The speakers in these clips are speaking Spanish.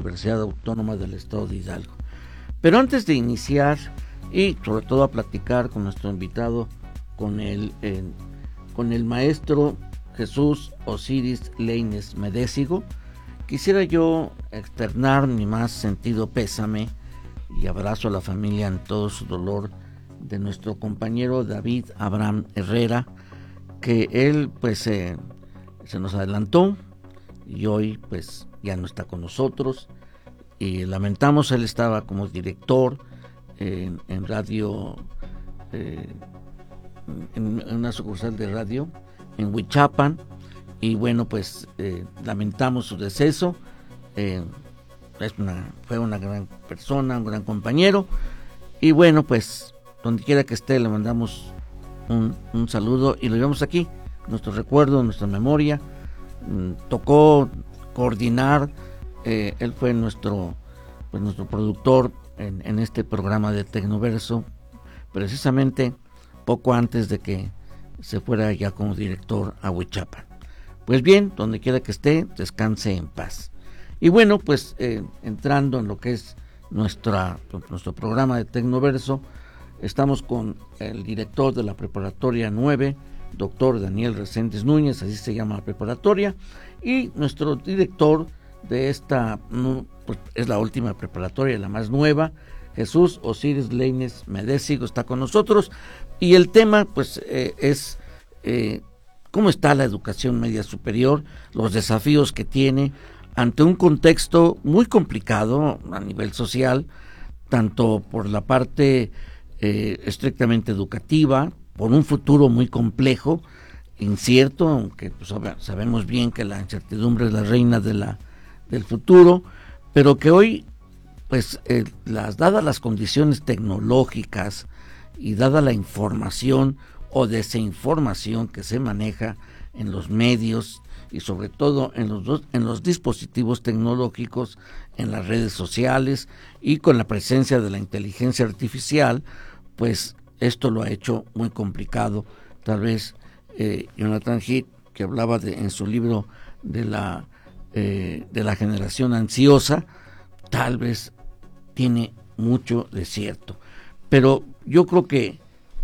Universidad Autónoma del Estado de Hidalgo. Pero antes de iniciar y sobre todo a platicar con nuestro invitado, con el maestro Jesús Osiris Lainez Medésigo, quisiera yo externar mi más sentido pésame y abrazo a la familia en todo su dolor de nuestro compañero David Abraham Herrera, que él pues se nos adelantó y hoy pues ya no está con nosotros, y lamentamos. Él estaba como director en radio, en una sucursal de radio en Huichapan, y bueno, pues lamentamos su deceso. Fue una gran persona, un gran compañero, y bueno, pues donde quiera que esté le mandamos un saludo y lo llevamos aquí, nuestro recuerdo, nuestra memoria. Tocó coordinar, él fue nuestro productor en este programa de Tecnoverso, precisamente poco antes de que se fuera ya como director a Huichapan. Pues bien, donde quiera que esté, descanse en paz. Y bueno, pues entrando en lo que es nuestro programa de Tecnoverso, estamos con el director de la Preparatoria 9, doctor Daniel Reséndiz Núñez, así se llama la preparatoria, y nuestro director de esta, pues es la última preparatoria, la más nueva, Jesús Osiris Lainez Medésigo, está con nosotros, y el tema pues es cómo está la educación media superior, los desafíos que tiene ante un contexto muy complicado a nivel social, tanto por la parte estrictamente educativa, por un futuro muy complejo, incierto, aunque pues, sabemos bien que la incertidumbre es la reina del futuro, pero que hoy, pues dadas las condiciones tecnológicas y dada la información o desinformación que se maneja en los medios y sobre todo en los dispositivos tecnológicos, en las redes sociales y con la presencia de la inteligencia artificial, pues esto lo ha hecho muy complicado. Tal vez Jonathan Haidt, que hablaba en su libro de la generación ansiosa, tal vez tiene mucho de cierto, pero yo creo que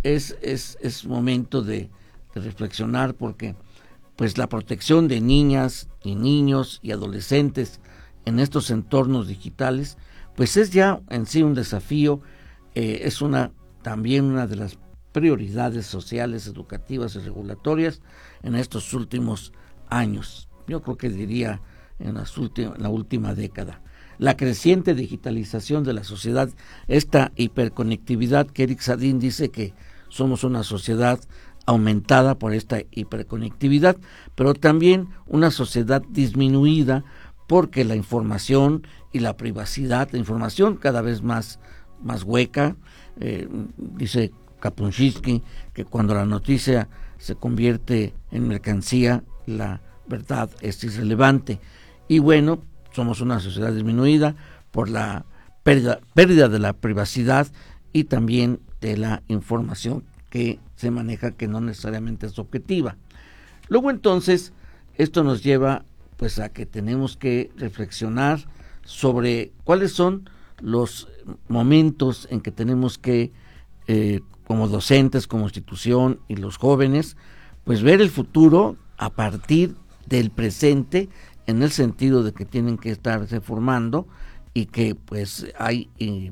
es momento de reflexionar, porque pues la protección de niñas y niños y adolescentes en estos entornos digitales pues es ya en sí un desafío, es también una de las prioridades sociales, educativas y regulatorias en estos últimos años. Yo creo que diría en la última década. La creciente digitalización de la sociedad, esta hiperconectividad que Eric Sadin dice que somos una sociedad aumentada por esta hiperconectividad, pero también una sociedad disminuida porque la información y la privacidad, la información cada vez más hueca. Dice Kapuscinski que cuando la noticia se convierte en mercancía, la verdad es irrelevante. Y bueno, somos una sociedad disminuida por la pérdida de la privacidad y también de la información que se maneja, que no necesariamente es objetiva. Luego entonces esto nos lleva pues a que tenemos que reflexionar sobre cuáles son los momentos en que tenemos que como docentes, como institución y los jóvenes, pues ver el futuro a partir del presente, en el sentido de que tienen que estarse formando y que pues hay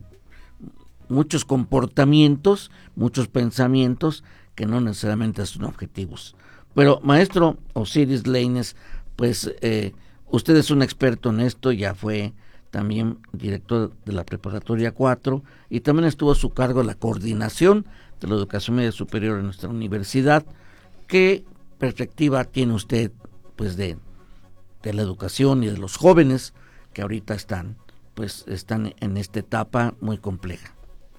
muchos comportamientos, muchos pensamientos que no necesariamente son objetivos. Pero maestro Osiris Lainez, pues usted es un experto en esto, ya fue también director de la Preparatoria 4 y también estuvo a su cargo la coordinación de la educación media superior en nuestra universidad. ¿Qué perspectiva tiene usted pues de la educación y de los jóvenes que ahorita están en esta etapa muy compleja?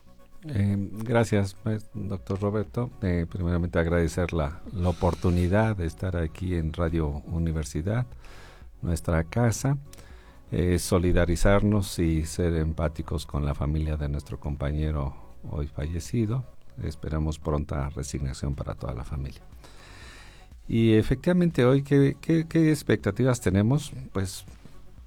Gracias, doctor Roberto. Primeramente agradecer la oportunidad de estar aquí en Radio Universidad, nuestra casa, solidarizarnos y ser empáticos con la familia de nuestro compañero hoy fallecido. Esperamos pronta resignación para toda la familia. Y efectivamente hoy, ¿qué expectativas tenemos? Pues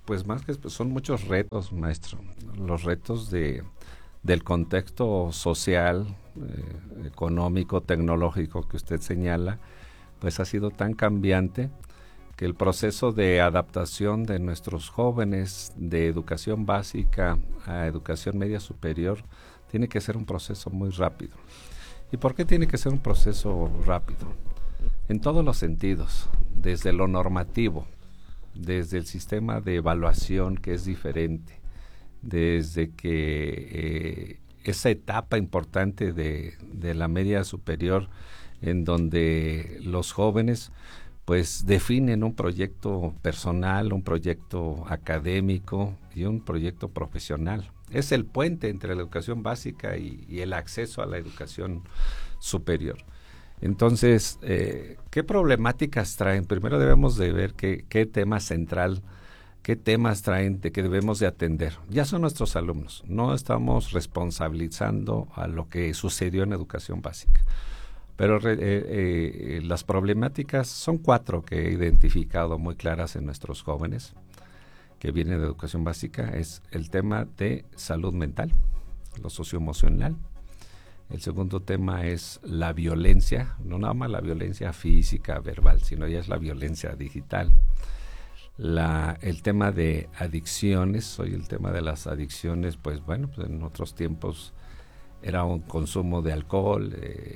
Pues más que son muchos retos, maestro. Los retos del contexto social, económico, tecnológico que usted señala, pues ha sido tan cambiante que el proceso de adaptación de nuestros jóvenes de educación básica a educación media superior tiene que ser un proceso muy rápido. ¿Y por qué tiene que ser un proceso rápido? En todos los sentidos, desde lo normativo, desde el sistema de evaluación que es diferente, desde que esa etapa importante de la media superior en donde los jóvenes pues definen un proyecto personal, un proyecto académico y un proyecto profesional. Es el puente entre la educación básica y el acceso a la educación superior. Entonces, ¿qué problemáticas traen? Primero debemos de ver qué tema central, qué temas traen de que debemos de atender. Ya son nuestros alumnos, no estamos responsabilizando a lo que sucedió en educación básica. Pero las problemáticas son 4 que he identificado muy claras en nuestros jóvenes que vienen de educación básica. Es el tema de salud mental, lo socioemocional. El segundo tema es la violencia, no nada más la violencia física, verbal, sino ya es la violencia digital. El tema de adicciones, hoy el tema de las adicciones, pues bueno, pues en otros tiempos era un consumo de alcohol,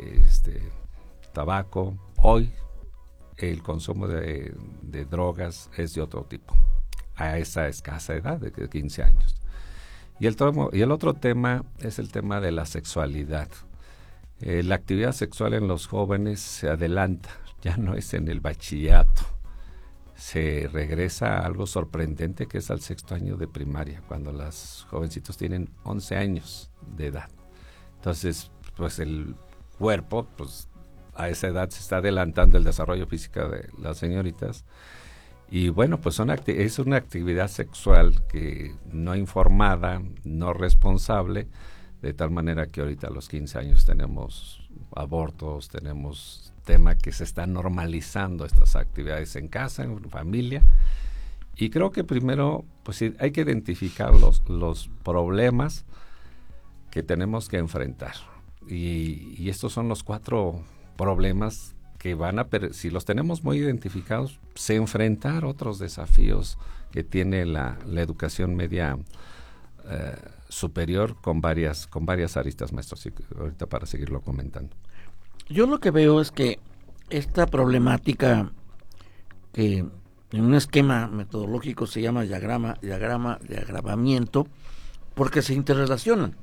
tabaco. Hoy el consumo de drogas es de otro tipo, a esa escasa edad de 15 años. Y el otro tema es el tema de la sexualidad. La actividad sexual en los jóvenes se adelanta, ya no es en el bachillerato. Se regresa a algo sorprendente que es al 6º año de primaria, cuando los jovencitos tienen 11 años de edad. Entonces, pues el cuerpo, pues a esa edad se está adelantando el desarrollo físico de las señoritas. Y bueno, pues es una actividad sexual que no informada, no responsable, de tal manera que ahorita a los 15 años tenemos abortos, tenemos tema que se está normalizando estas actividades en casa, en familia. Y creo que primero pues sí, hay que identificar los problemas que tenemos que enfrentar. Y estos son los 4 problemas que si los tenemos muy identificados, se enfrentar otros desafíos que tiene la educación media superior con varias aristas, maestro, sí, ahorita para seguirlo comentando. Yo lo que veo es que esta problemática, que en un esquema metodológico se llama diagrama de agravamiento, porque se interrelacionan.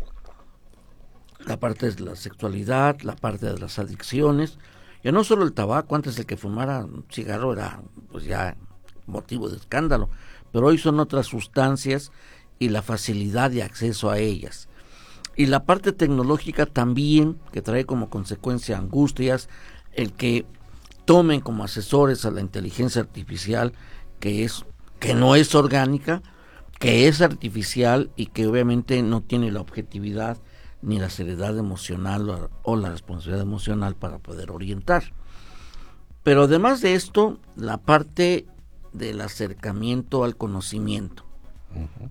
La parte de la sexualidad, la parte de las adicciones, ya no solo el tabaco. Antes el que fumara un cigarro era pues ya motivo de escándalo, pero hoy son otras sustancias y la facilidad de acceso a ellas. Y la parte tecnológica también, que trae como consecuencia angustias, el que tomen como asesores a la inteligencia artificial, que no es orgánica, que es artificial y que obviamente no tiene la objetividad ni la seriedad emocional o la responsabilidad emocional para poder orientar. Pero además de esto, la parte del acercamiento al conocimiento. Uh-huh.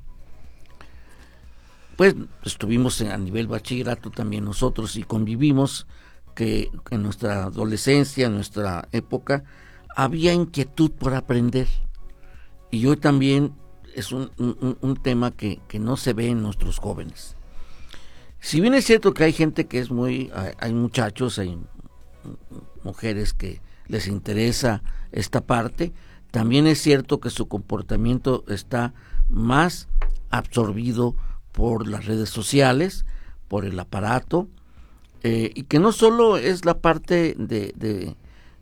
Pues estuvimos a nivel bachillerato también nosotros y convivimos que en nuestra adolescencia, en nuestra época, había inquietud por aprender. Y hoy también es un tema que no se ve en nuestros jóvenes. Si bien es cierto que hay gente que hay muchachos, hay mujeres que les interesa esta parte, también es cierto que su comportamiento está más absorbido por las redes sociales, por el aparato, y que no solo es la parte de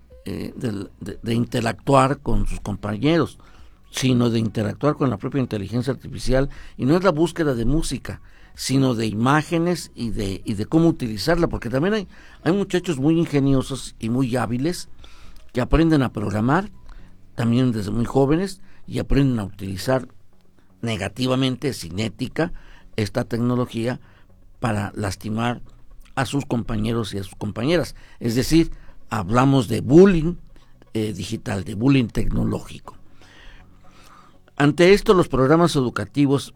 interactuar con sus compañeros, sino de interactuar con la propia inteligencia artificial, y no es la búsqueda de música, sino de imágenes y de cómo utilizarla, porque también hay muchachos muy ingeniosos y muy hábiles que aprenden a programar, también desde muy jóvenes, y aprenden a utilizar negativamente, sin ética, esta tecnología para lastimar a sus compañeros y a sus compañeras. Es decir, hablamos de bullying digital, de bullying tecnológico. Ante esto, los programas educativos